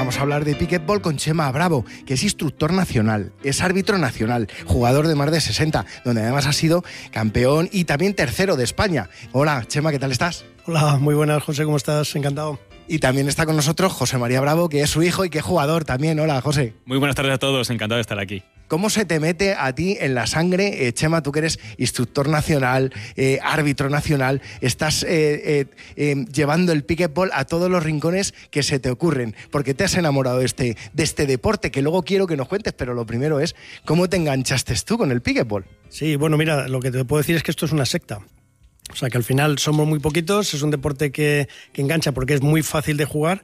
vamos a hablar de pickleball con Chema Bravo, que es instructor nacional, es árbitro nacional, jugador de más de 60, donde además ha sido campeón y también tercero de España. Hola, Chema, ¿qué tal estás? Hola, muy buenas, José, ¿cómo estás? Encantado. Y también está con nosotros José María Bravo, que es su hijo y que es jugador también. Hola, José. Muy buenas tardes a todos, encantado de estar aquí. ¿Cómo se te mete a ti en la sangre, Chema, tú que eres instructor nacional, árbitro nacional, estás llevando el pickleball a todos los rincones que se te ocurren? Porque te has enamorado de este deporte, que luego quiero que nos cuentes, pero lo primero es, ¿cómo te enganchaste tú con el pickleball? Sí, bueno, mira, lo que te puedo decir es que esto es una secta. O sea, que al final somos muy poquitos, es un deporte que engancha porque es muy fácil de jugar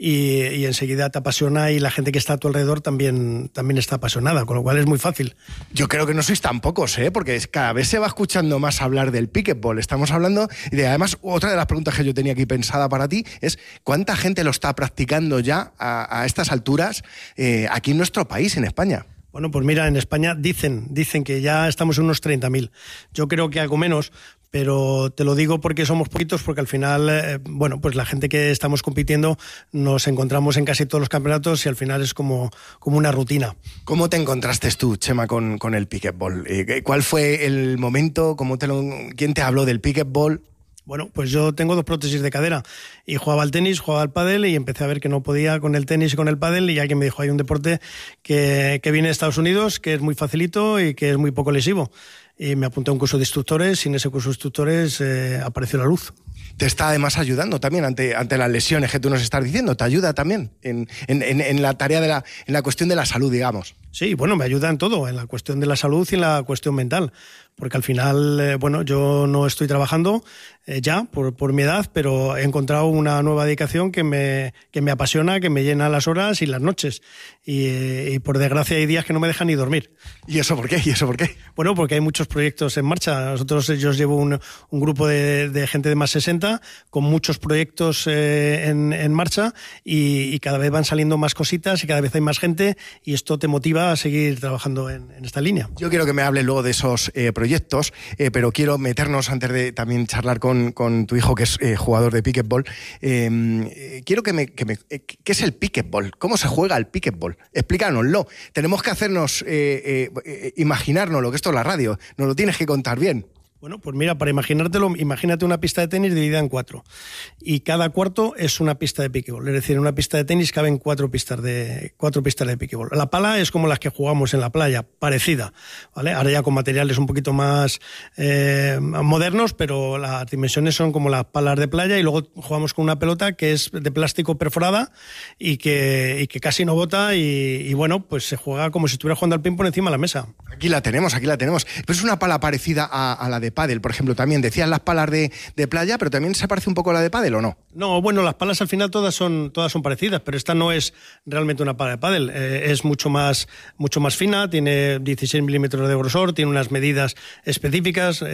y enseguida te apasiona, y la gente que está a tu alrededor también está apasionada, con lo cual es muy fácil. Yo creo que no sois tan pocos, porque cada vez se va escuchando más hablar del pickleball. Estamos hablando, y además otra de las preguntas que yo tenía aquí pensada para ti es ¿cuánta gente lo está practicando ya a estas alturas aquí en nuestro país, en España? Bueno, pues mira, en España dicen que ya estamos en unos 30.000. Yo creo que algo menos, pero te lo digo porque somos poquitos, porque al final, pues la gente que estamos compitiendo nos encontramos en casi todos los campeonatos y al final es como una rutina. ¿Cómo te encontraste tú, Chema, con el pickleball? ¿Cuál fue el momento? ¿Quién te habló del pickleball? Bueno, pues yo tengo 2 prótesis de cadera y jugaba al tenis, jugaba al pádel y empecé a ver que no podía con el tenis y con el pádel, y alguien me dijo, hay un deporte que viene de Estados Unidos, que es muy facilito y que es muy poco lesivo. Y me apunté a un curso de instructores y en ese curso de instructores apareció la luz. Te está además ayudando también ante las lesiones que tú nos estás diciendo, te ayuda también en la tarea en la cuestión de la salud, digamos. Sí, bueno, me ayuda en todo, en la cuestión de la salud y en la cuestión mental, porque al final, yo no estoy trabajando ya por mi edad, pero he encontrado una nueva dedicación que me apasiona, que me llena las horas y las noches, y por desgracia hay días que no me dejan ni dormir. ¿Y eso por qué? Bueno, porque hay muchos proyectos en marcha. Yo llevo un grupo de gente de más 60 con muchos proyectos en marcha, y cada vez van saliendo más cositas y cada vez hay más gente, y esto te motiva a seguir trabajando en esta línea. Yo quiero que me hable luego de esos proyectos, pero quiero meternos, antes de también charlar con tu hijo, que es jugador de pickleball. Quiero ¿qué es el pickleball? ¿Cómo se juega el pickleball? Explícanoslo. Tenemos que hacernos imaginárnoslo, que esto es la radio, nos lo tienes que contar bien. Bueno, pues mira, para imaginártelo, imagínate una pista de tenis dividida en 4, y cada cuarto es una pista de pickleball. Es decir, en una pista de tenis caben 4 pistas de pickleball. La pala es como las que jugamos en la playa, parecida, ¿vale? Ahora ya con materiales un poquito más modernos, pero las dimensiones son como las palas de playa, y luego jugamos con una pelota que es de plástico perforada y que casi no bota, y bueno, pues se juega como si estuviera jugando al ping-pong encima de la mesa. Aquí la tenemos. Pero es una pala parecida a la de pádel, por ejemplo. También decías las palas de playa, pero también se parece un poco a la de pádel, ¿o no? No, bueno, las palas al final todas son parecidas, pero esta no es realmente una pala de pádel. Es mucho más fina, tiene 16 milímetros de grosor, tiene unas medidas específicas.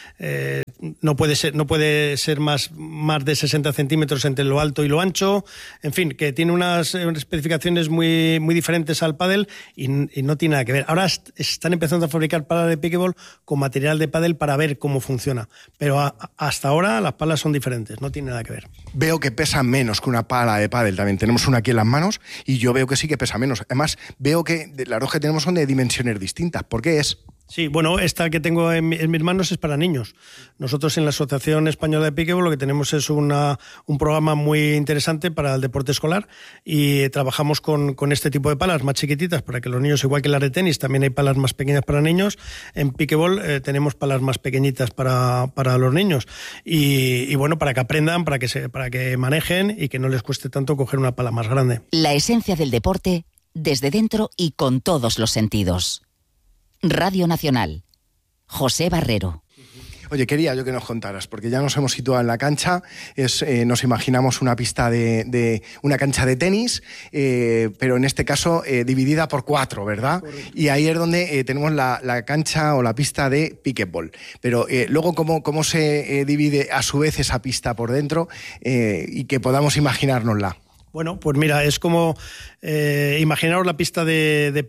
No puede ser más de 60 centímetros entre lo alto y lo ancho. En fin, que tiene unas especificaciones muy, muy diferentes al pádel, y no tiene nada que ver. Ahora están empezando a fabricar palas de pickleball con material de pádel para ver cómo funciona, pero hasta ahora las palas son diferentes, no tiene nada que ver. Veo que pesa menos que una pala de pádel. También tenemos una aquí en las manos y yo veo que sí que pesa menos. Además, veo que las dos que tenemos son de dimensiones distintas. ¿Por qué es? Sí, bueno, esta que tengo en mis manos es para niños. Nosotros en la Asociación Española de Pickleball lo que tenemos es un programa muy interesante para el deporte escolar, y trabajamos con este tipo de palas más chiquititas para que los niños, igual que las de tenis, también hay palas más pequeñas para niños. En pickleball tenemos palas más pequeñitas para los niños, y bueno, para que aprendan, para que manejen y que no les cueste tanto coger una pala más grande. La esencia del deporte desde dentro y con todos los sentidos. Radio Nacional. José Barrero. Oye, quería yo que nos contaras, porque ya nos hemos situado en la cancha, nos imaginamos una pista de una cancha de tenis, pero en este caso dividida por 4, ¿verdad? Correcto. Y ahí es donde tenemos la cancha o la pista de pickleball. Pero luego, ¿cómo se divide a su vez esa pista por dentro y que podamos imaginárnosla? Bueno, pues mira, es como imaginaros la pista de pádel,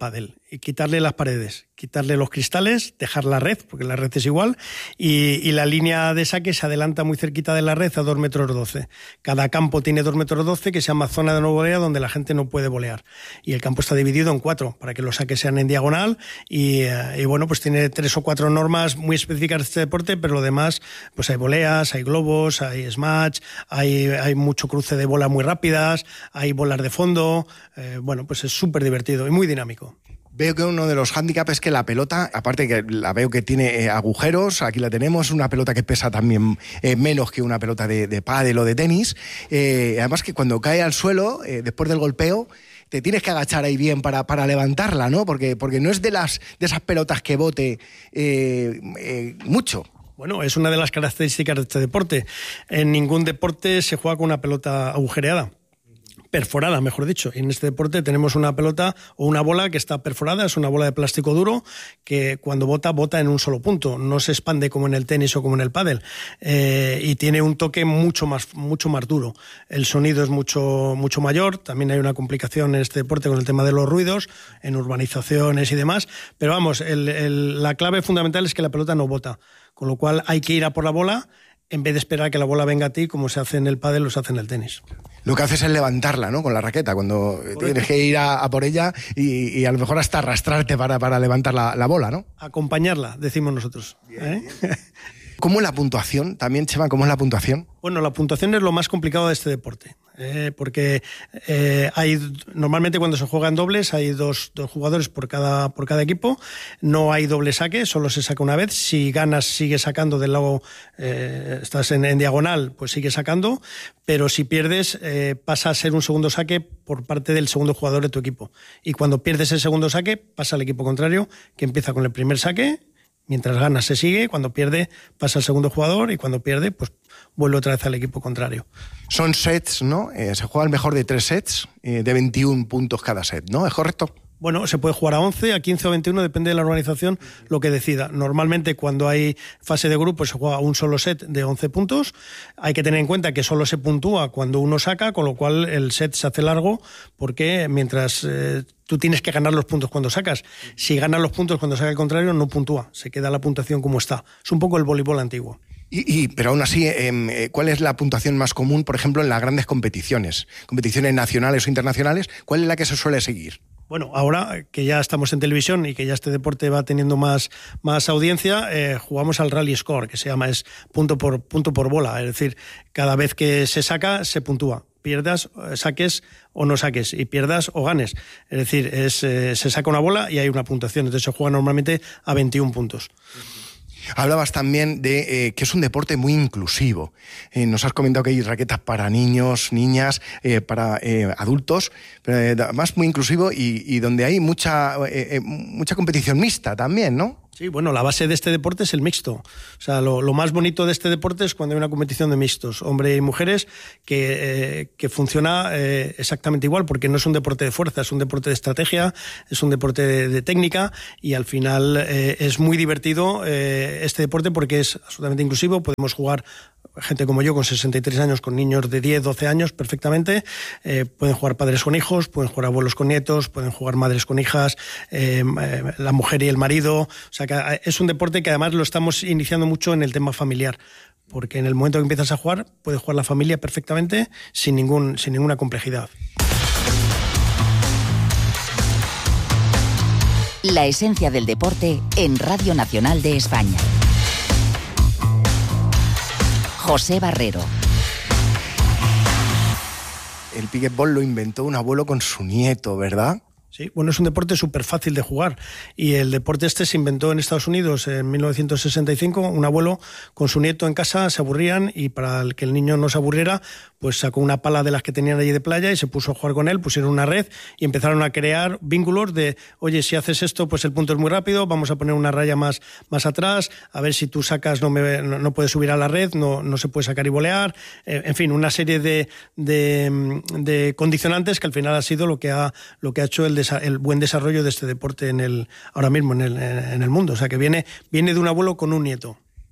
y quitarle las paredes, quitarle los cristales, dejar la red, porque la red es igual, y la línea de saque se adelanta muy cerquita de la red a 2,12 metros. Cada campo tiene 2,12 metros, que se llama zona de no volea, donde la gente no puede volear. Y el campo está dividido en 4, para que los saques sean en diagonal, y bueno, pues tiene 3 o 4 normas muy específicas de este deporte, pero lo demás, pues hay voleas, hay globos, hay smash, hay mucho cruce de bolas muy rápidas, hay bolas de fondo, bueno, pues es súper divertido y muy dinámico. Veo que uno de los hándicaps es que la pelota, aparte que la veo que tiene agujeros, aquí la tenemos, una pelota que pesa también menos que una pelota de pádel o de tenis. Además que cuando cae al suelo, después del golpeo, te tienes que agachar ahí bien para levantarla, ¿no? Porque no es de esas pelotas que bote mucho. Bueno, es una de las características de este deporte. En ningún deporte se juega con una pelota agujereada. Perforada, mejor dicho. Y en este deporte tenemos una pelota o una bola que está perforada, es una bola de plástico duro que cuando bota en un solo punto, no se expande como en el tenis o como en el pádel, y tiene un toque mucho más duro. El sonido es mucho mayor, también hay una complicación en este deporte con el tema de los ruidos, en urbanizaciones y demás, pero vamos, la clave fundamental es que la pelota no bota, con lo cual hay que ir a por la bola en vez de esperar que la bola venga a ti, como se hace en el pádel o se hace en el tenis. Lo que haces es levantarla, ¿no? Con la raqueta, cuando tienes que ir a por ella y a lo mejor hasta arrastrarte para levantar la bola, ¿no? Acompañarla, decimos nosotros. Bien. ¿Cómo es la puntuación? También, Chema, ¿cómo es la puntuación? Bueno, la puntuación es lo más complicado de este deporte. Porque normalmente cuando se juega en dobles hay dos jugadores por cada equipo, no hay doble saque, solo se saca una vez. Si ganas sigues sacando del lado, estás en diagonal, pues sigues sacando, pero si pierdes pasa a ser un segundo saque por parte del segundo jugador de tu equipo, y cuando pierdes el segundo saque pasa al equipo contrario, que empieza con el primer saque. Mientras gana se sigue, cuando pierde pasa al segundo jugador, y cuando pierde pues vuelve otra vez al equipo contrario. Son sets, ¿no? Se juega el mejor de 3 sets, de 21 puntos cada set, ¿no? ¿Es correcto? Bueno, se puede jugar a 11, a 15 o 21, depende de la organización lo que decida. Normalmente cuando hay fase de grupo se juega un solo set de 11 puntos. Hay que tener en cuenta que solo se puntúa cuando uno saca, con lo cual el set se hace largo, porque mientras tú tienes que ganar los puntos cuando sacas. Si ganas los puntos cuando saca el contrario, no puntúa, se queda la puntuación como está. Es un poco el voleibol antiguo. Pero aún así, ¿cuál es la puntuación más común, por ejemplo, en las grandes competiciones nacionales o internacionales? ¿Cuál es la que se suele seguir? Bueno, ahora que ya estamos en televisión y que ya este deporte va teniendo más audiencia, jugamos al rally score, que se llama, es punto por bola, es decir, cada vez que se saca se puntúa. Pierdas, saques o no saques, y pierdas o ganes. Es decir, se saca una bola y hay una puntuación, entonces se juega normalmente a 21 puntos. Hablabas también de que es un deporte muy inclusivo. Nos has comentado que hay raquetas para niños, niñas, para adultos, pero además muy inclusivo y donde hay mucha competición mixta también, ¿no? Sí, bueno, la base de este deporte es el mixto. O sea, lo más bonito de este deporte es cuando hay una competición de mixtos, hombres y mujeres, que funciona exactamente igual, porque no es un deporte de fuerza, es un deporte de estrategia, es un deporte de técnica, y al final es muy divertido este deporte porque es absolutamente inclusivo. Podemos jugar gente como yo con 63 años con niños de 10, 12 años perfectamente, pueden jugar padres con hijos, pueden jugar abuelos con nietos, pueden jugar madres con hijas, la mujer y el marido. O sea, que es un deporte que además lo estamos iniciando mucho en el tema familiar, porque en el momento que empiezas a jugar puede jugar la familia perfectamente sin ninguna complejidad. La esencia del deporte en Radio Nacional de España. José Barrero. El pickleball lo inventó un abuelo con su nieto, ¿verdad? Sí, bueno, es un deporte súper fácil de jugar, y el deporte este se inventó en Estados Unidos en 1965. Un abuelo con su nieto en casa se aburrían, y para que el niño no se aburriera, pues sacó una pala de las que tenían allí de playa y se puso a jugar con él, pusieron una red y empezaron a crear vínculos de, oye, si haces esto, pues el punto es muy rápido, vamos a poner una raya más atrás, a ver si tú sacas, no puedes subir a la red, no se puede sacar y volear, en fin, una serie de condicionantes que al final ha sido lo que ha hecho el buen desarrollo de este deporte ahora mismo en el mundo. O sea, que viene de un abuelo con un nieto.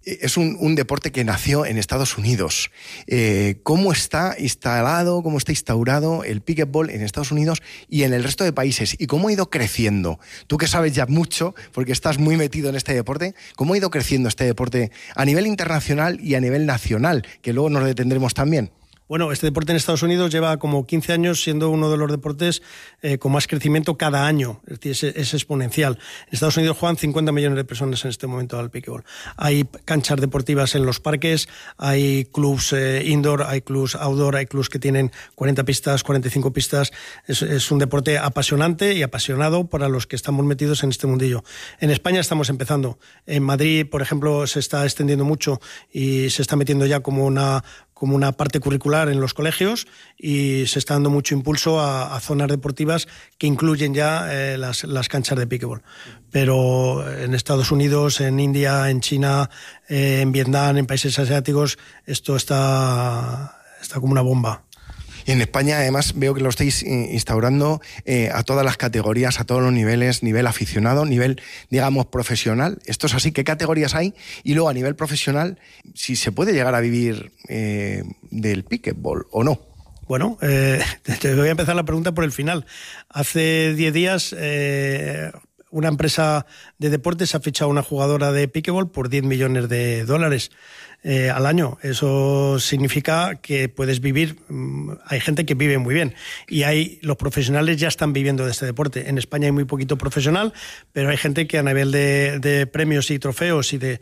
es un deporte que nació en Estados Unidos. ¿Cómo está instalado, cómo está instaurado el pickleball en Estados Unidos y en el resto de países? ¿Y cómo ha ido creciendo? Tú que sabes ya mucho, porque estás muy metido en este deporte, ¿cómo ha ido creciendo este deporte a nivel internacional y a nivel nacional? Que luego nos detendremos también. Bueno, este deporte en Estados Unidos lleva como 15 años siendo uno de los deportes con más crecimiento cada año, es decir, es exponencial. En Estados Unidos juegan 50 millones de personas en este momento al pickleball. Hay canchas deportivas en los parques, hay clubs indoor, hay clubs outdoor, hay clubs que tienen 40 pistas, 45 pistas. Es un deporte apasionante y apasionado para los que estamos metidos en este mundillo. En España estamos empezando. En Madrid, por ejemplo, se está extendiendo mucho y se está metiendo ya como una parte curricular en los colegios y se está dando mucho impulso a zonas deportivas que incluyen ya las canchas de pickleball. Pero en Estados Unidos, en India, en China, en Vietnam, en países asiáticos, esto está como una bomba. Y en España, además, veo que lo estáis instaurando a todas las categorías, a todos los niveles, nivel aficionado, nivel, digamos, profesional. ¿Esto es así? ¿Qué categorías hay? Y luego, a nivel profesional, si se puede llegar a vivir del pickleball o no. Bueno, te voy a empezar la pregunta por el final. Hace 10 días... una empresa de deportes ha fichado a una jugadora de pickleball por $10 millones al año. Eso significa que puedes vivir, hay gente que vive muy bien y los profesionales ya están viviendo de este deporte. En España hay muy poquito profesional, pero hay gente que a nivel de premios y trofeos y de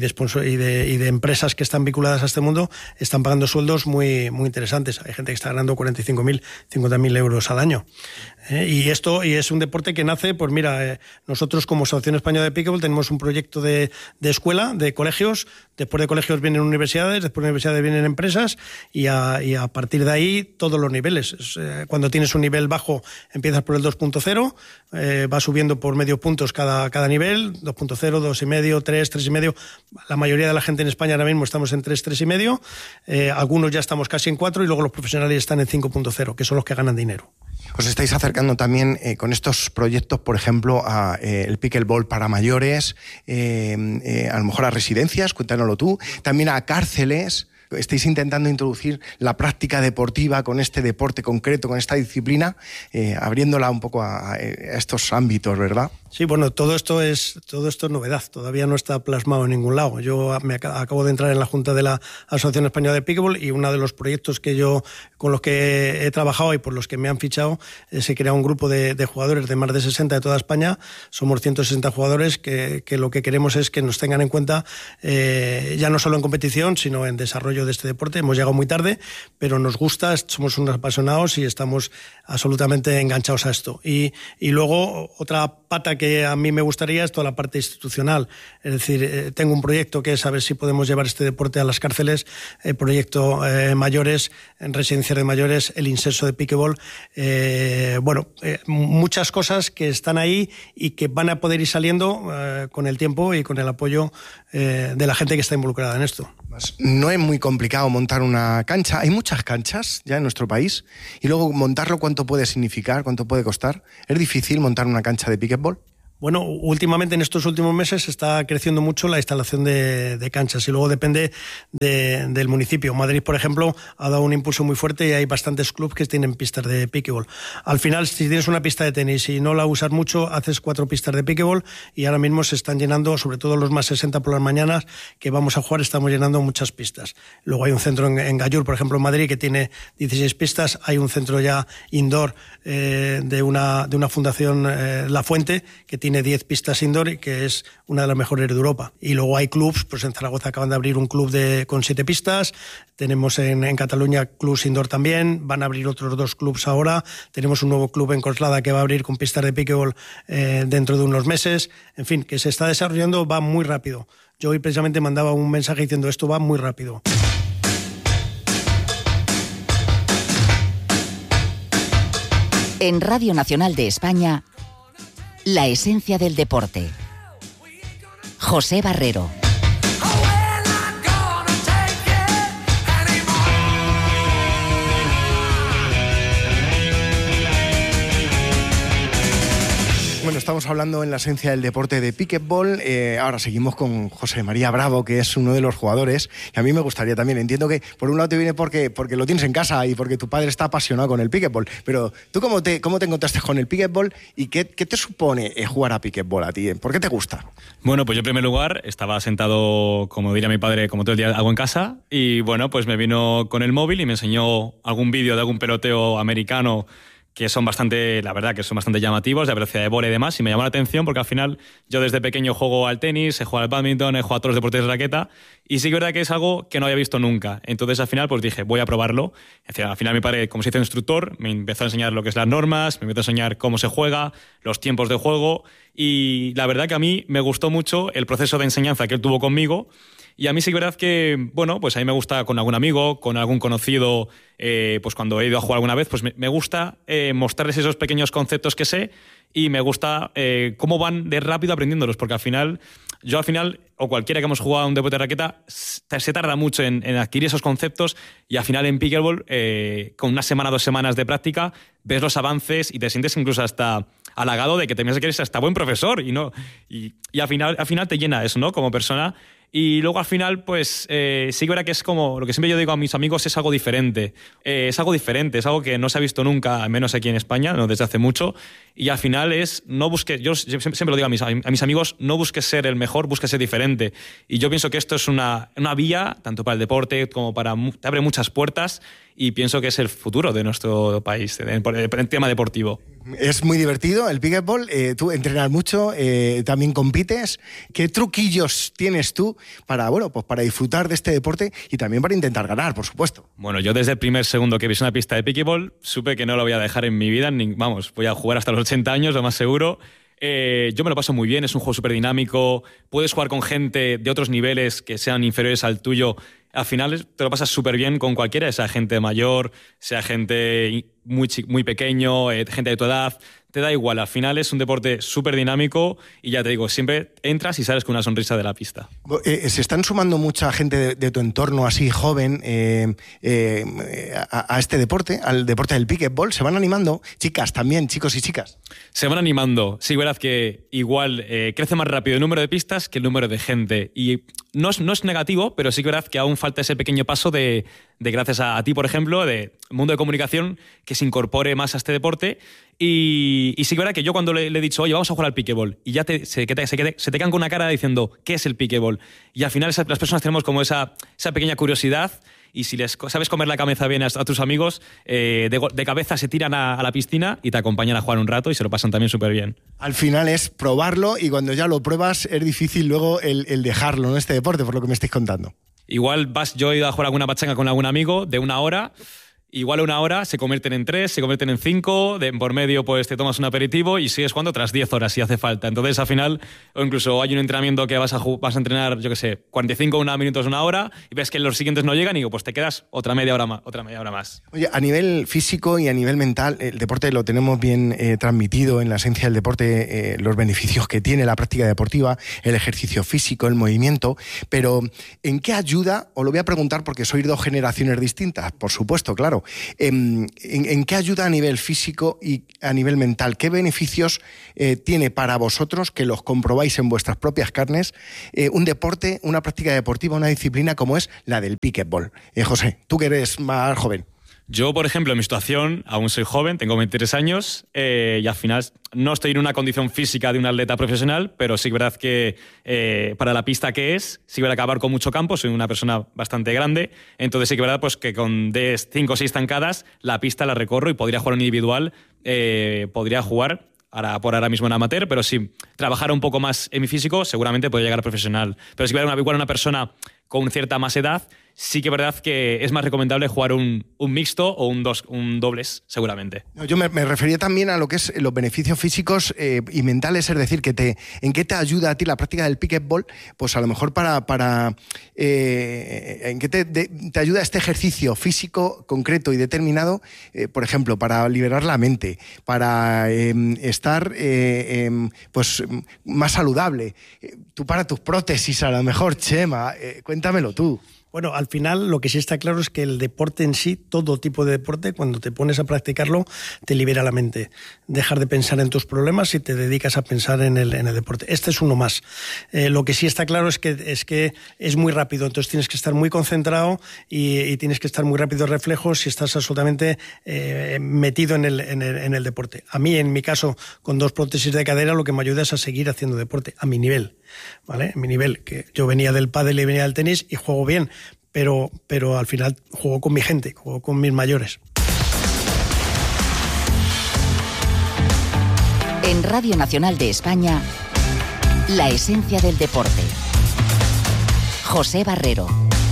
empresas que están vinculadas a este mundo están pagando sueldos muy, muy interesantes. Hay gente que está ganando 45.000, 50.000 euros al año. Y es un deporte que nace, pues mira, nosotros como Asociación Española de Pickleball tenemos un proyecto de escuela, de colegios. Después de colegios vienen universidades, después de universidades vienen empresas y a partir de ahí todos los niveles. Cuando tienes un nivel bajo empiezas por el 2.0, vas subiendo por medio puntos cada nivel, 2.0, 2,5, 3, 3,5. La mayoría de la gente en España ahora mismo estamos en 3, 3,5. Algunos ya estamos casi en 4 y luego los profesionales están en 5.0, que son los que ganan dinero. Os estáis acercando también con estos proyectos, por ejemplo, a el pickleball para mayores, a lo mejor a residencias, cuéntanoslo tú, también a cárceles. Estáis intentando introducir la práctica deportiva con este deporte concreto, con esta disciplina, abriéndola un poco a estos ámbitos, ¿verdad? Sí, bueno, todo esto es novedad, todavía no está plasmado en ningún lado. Yo acabo de entrar en la Junta de la Asociación Española de Pickleball y uno de los proyectos con los que he trabajado y por los que me han fichado, se crea un grupo de jugadores de más de 60 de toda España. Somos 160 jugadores que lo que queremos es que nos tengan en cuenta, ya no solo en competición, sino en desarrollo de este deporte. Hemos llegado muy tarde, pero nos gusta, somos unos apasionados y estamos absolutamente enganchados a esto. Y luego otra pata que a mí me gustaría es toda la parte institucional. Es decir, tengo un proyecto que es a ver si podemos llevar este deporte a las cárceles, proyecto mayores, en residencias de mayores, el inserso de pickleball. Muchas cosas que están ahí y que van a poder ir saliendo con el tiempo y con el apoyo de la gente que está involucrada en esto. No es muy complicado montar una cancha. Hay muchas canchas ya en nuestro país y luego montarlo, ¿cuánto puede significar? ¿Cuánto puede costar? ¿Es difícil montar una cancha de pickleball? Bueno, últimamente en estos últimos meses está creciendo mucho la instalación de canchas y luego depende del municipio. Madrid, por ejemplo, ha dado un impulso muy fuerte y hay bastantes clubes que tienen pistas de pickleball. Al final, si tienes una pista de tenis y no la usas mucho, haces 4 pistas de pickleball y ahora mismo se están llenando, sobre todo los más 60 por las mañanas que vamos a jugar, estamos llenando muchas pistas. Luego hay un centro en Gallur, por ejemplo, en Madrid, que tiene 16 pistas. Hay un centro ya indoor de una fundación, La Fuente, que tiene 10 pistas indoor y que es una de las mejores de Europa. Y luego hay clubs, pues en Zaragoza acaban de abrir un club con 7 pistas, tenemos en Cataluña clubs indoor también, van a abrir otros 2 clubs ahora, tenemos un nuevo club en Coslada que va a abrir con pistas de pickleball dentro de unos meses. En fin, que se está desarrollando, va muy rápido. Yo hoy precisamente mandaba un mensaje diciendo esto va muy rápido. En Radio Nacional de España, la esencia del deporte. José Barrero. Bueno, estamos hablando en la esencia del deporte de pickleball. Ahora seguimos con José María Bravo, que es uno de los jugadores. Y a mí me gustaría también, entiendo que por un lado te viene porque lo tienes en casa y porque tu padre está apasionado con el pickleball. Pero ¿tú cómo te encontraste con el pickleball y qué te supone jugar a pickleball a ti? ¿Por qué te gusta? Bueno, pues yo en primer lugar estaba sentado, como diría mi padre, como todo el día hago en casa. Y bueno, pues me vino con el móvil y me enseñó algún vídeo de algún peloteo americano que son bastante, la verdad, que son bastante llamativos, de velocidad de bola y demás, y me llamó la atención porque al final yo desde pequeño juego al tenis, he jugado al badminton, he jugado a todos los deportes de raqueta, y sí que es verdad que es algo que no había visto nunca. Entonces al final pues dije, voy a probarlo. Al final mi padre, como se hizo instructor, me empezó a enseñar lo que es las normas, me empezó a enseñar cómo se juega, los tiempos de juego, y la verdad que a mí me gustó mucho el proceso de enseñanza que él tuvo conmigo. Y a mí sí que es verdad que, bueno, pues a mí me gusta con algún amigo, con algún conocido, pues cuando he ido a jugar alguna vez, pues me gusta mostrarles esos pequeños conceptos que sé y me gusta cómo van de rápido aprendiéndolos, porque al final, o cualquiera que hemos jugado a un deporte de raqueta, se tarda mucho en adquirir esos conceptos y al final en pickleball, con una semana, 2 semanas de práctica, ves los avances y te sientes incluso hasta halagado de que terminas que eres hasta buen profesor y al final te llena eso, ¿no? Como persona. Y luego al final, pues sí que verá que es como lo que siempre yo digo a mis amigos, es algo diferente. Es algo que no se ha visto nunca, al menos aquí en España, no desde hace mucho. Y al final yo siempre lo digo a mis amigos, no busques ser el mejor, busques ser diferente. Y yo pienso que esto es una vía, tanto para el deporte como te abre muchas puertas y pienso que es el futuro de nuestro país, en el tema deportivo. Es muy divertido el pickleball, tú entrenas mucho, también compites. ¿Qué truquillos tienes tú para disfrutar de este deporte y también para intentar ganar, por supuesto? Bueno, yo desde el primer segundo que pisé una pista de pickleball supe que no lo voy a dejar en mi vida, voy a jugar hasta los 80 años, lo más seguro. Yo me lo paso muy bien, es un juego súper dinámico, puedes jugar con gente de otros niveles que sean inferiores al tuyo. Al final te lo pasas súper bien con cualquiera, sea gente mayor, sea gente muy pequeño, gente de tu edad, te da igual. Al final es un deporte súper dinámico y ya te digo, siempre entras y sales con una sonrisa de la pista. Se están sumando mucha gente de tu entorno así joven a este deporte, al deporte del pickleball. ¿Se van animando? Chicas también, chicos y chicas. Se van animando. Sí, verdad que igual crece más rápido el número de pistas que el número de gente. Y no es negativo, pero sí que verdad que aún falta ese pequeño paso de gracias a ti, por ejemplo, de mundo de comunicación, que se incorpore más a este deporte. Y sí que verdad que yo cuando le he dicho, oye, vamos a jugar al pickleball, y ya se te quedan con una cara diciendo, ¿qué es el pickleball? Y al final las personas tenemos como esa pequeña curiosidad, y si les sabes comer la cabeza bien a tus amigos, de cabeza se tiran a la piscina y te acompañan a jugar un rato y se lo pasan también súper bien. Al final es probarlo y cuando ya lo pruebas es difícil luego el dejarlo, ¿no? Este deporte, por lo que me estáis contando. Igual yo he ido a jugar alguna pachanga con algún amigo de 1 hora. Igual 1 hora se convierten en 3, se convierten en 5, por medio pues te tomas un aperitivo y sigues jugando otras 10 horas si hace falta. Entonces al final, o incluso hay un entrenamiento que vas a entrenar, yo qué sé, 45 minutos, 1 hora, y ves que los siguientes no llegan y pues te quedas otra media hora más. Oye, a nivel físico y a nivel mental, el deporte lo tenemos bien transmitido en la esencia del deporte, los beneficios que tiene la práctica deportiva, el ejercicio físico, el movimiento, pero ¿en qué ayuda? Os lo voy a preguntar porque sois 2 generaciones distintas, por supuesto, claro. ¿En qué ayuda a nivel físico y a nivel mental? ¿Qué beneficios tiene para vosotros, que los comprobáis en vuestras propias carnes, un deporte, una práctica deportiva, una disciplina como es la del pickleball? José, tú que eres más joven. Yo, por ejemplo, en mi situación, aún soy joven, tengo 23 años y al final no estoy en una condición física de un atleta profesional, pero sí que es verdad que para la pista que es, sí que voy a acabar con mucho campo, soy una persona bastante grande, entonces sí que es verdad pues, que con 5 o 6 zancadas la pista la recorro y podría jugar en individual, podría jugar por ahora mismo en amateur, pero si trabajara un poco más en mi físico, seguramente podría llegar a profesional. Pero si fuera igual una persona con cierta más edad, sí que es verdad que es más recomendable jugar un mixto o un dobles, seguramente. Yo me refería también a lo que es los beneficios físicos y mentales, es decir, ¿en qué te ayuda a ti la práctica del pickleball? Pues a lo mejor ¿en qué te ayuda este ejercicio físico concreto y determinado, por ejemplo, para liberar la mente, para estar pues más saludable? Tú para tus prótesis, a lo mejor, Chema, cuéntamelo tú. Bueno, al final lo que sí está claro es que el deporte en sí, todo tipo de deporte, cuando te pones a practicarlo, te libera la mente. Dejar de pensar en tus problemas y te dedicas a pensar en el deporte. Este es uno más. Lo que sí está claro es que es muy rápido, entonces tienes que estar muy concentrado y tienes que estar muy rápido de reflejos si estás absolutamente metido en el deporte. A mí, en mi caso, con 2 prótesis de cadera, lo que me ayuda es a seguir haciendo deporte, a mi nivel. ¿Vale? Mi nivel, que yo venía del pádel y venía del tenis y juego bien, pero al final juego con mi gente, juego con mis mayores. En Radio Nacional de España, la esencia del deporte. José Barrero.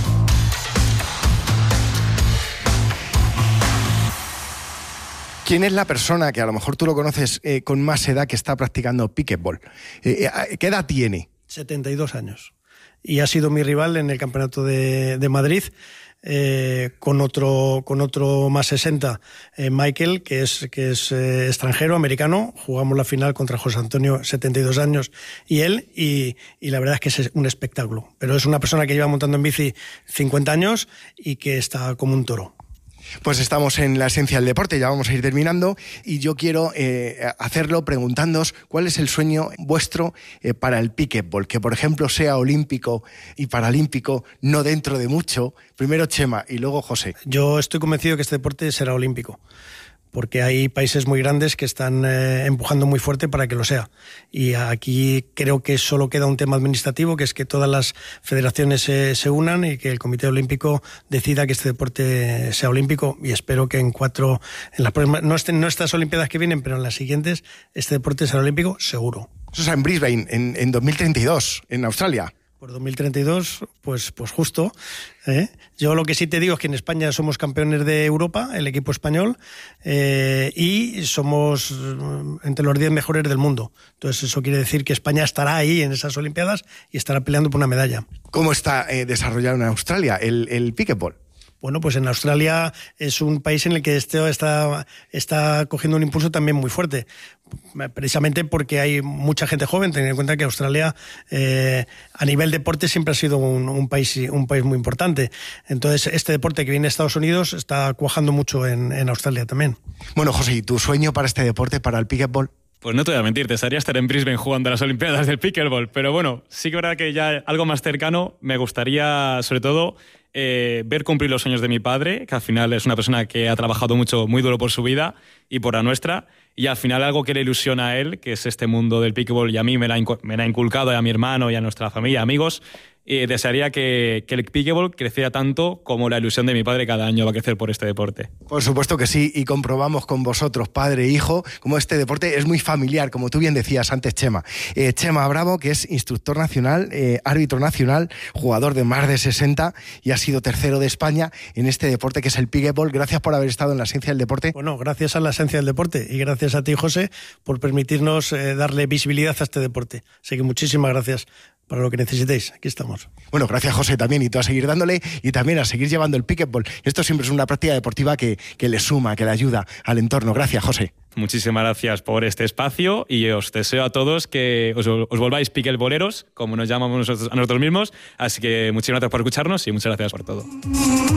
¿Quién es la persona que a lo mejor tú lo conoces con más edad que está practicando pickleball? ¿Qué edad tiene? 72 años. Y ha sido mi rival en el Campeonato de Madrid, con otro más 60, Michael, que es extranjero, americano. Jugamos la final contra José Antonio, 72 años, y él, y la verdad es que es un espectáculo. Pero es una persona que lleva montando en bici 50 años y que está como un toro. Pues estamos en la esencia del deporte, ya vamos a ir terminando, y yo quiero hacerlo preguntándoos cuál es el sueño vuestro para el pickleball, que por ejemplo sea olímpico y paralímpico no dentro de mucho. Primero Chema y luego José. Yo estoy convencido que este deporte será olímpico, porque hay países muy grandes que están empujando muy fuerte para que lo sea. Y aquí creo que solo queda un tema administrativo, que es que todas las federaciones se unan y que el Comité Olímpico decida que este deporte sea olímpico, y espero que en las próximas, no estas Olimpiadas que vienen, pero en las siguientes, este deporte será olímpico seguro. Eso es en Brisbane, en 2032, en Australia. Por 2032, pues justo. Yo lo que sí te digo es que en España somos campeones de Europa, el equipo español, y somos entre los 10 mejores del mundo. Entonces eso quiere decir que España estará ahí en esas Olimpiadas y estará peleando por una medalla. ¿Cómo está desarrollado en Australia el pickleball? Bueno, pues en Australia es un país en el que está cogiendo un impulso también muy fuerte, precisamente porque hay mucha gente joven. Teniendo en cuenta que Australia a nivel deporte siempre ha sido un país muy importante. Entonces este deporte que viene de Estados Unidos está cuajando mucho en Australia también. Bueno, José, ¿y tu sueño para este deporte, para el pickleball? Pues no te voy a mentir, te gustaría estar en Brisbane jugando a las Olimpiadas del pickleball, pero bueno, sí que es verdad que ya algo más cercano me gustaría, sobre todo, ver cumplir los sueños de mi padre, que al final es una persona que ha trabajado mucho, muy duro por su vida y por la nuestra, y al final algo que le ilusiona a él, que es este mundo del pickleball, y a mí me la ha inculcado, y a mi hermano y a nuestra familia, amigos. Desearía que el pickleball creciera tanto como la ilusión de mi padre cada año va a crecer por este deporte. Por supuesto que sí, y comprobamos con vosotros, padre e hijo, como este deporte es muy familiar, como tú bien decías antes, Chema. Chema Bravo, que es instructor nacional, árbitro nacional, jugador de más de 60 y ha sido tercero de España en este deporte que es el pickleball. Gracias por haber estado en la esencia del deporte. Bueno, gracias a la esencia del deporte y gracias a ti, José, por permitirnos darle visibilidad a este deporte. Así que muchísimas gracias. Para lo que necesitéis, aquí estamos. Bueno, gracias José también, y tú a seguir dándole y también a seguir llevando el pickleball. Esto siempre es una práctica deportiva que le suma, que le ayuda al entorno. Gracias, José. Muchísimas gracias por este espacio y os deseo a todos que os volváis pickleballeros, como nos llamamos a nosotros mismos. Así que muchísimas gracias por escucharnos y muchas gracias por todo.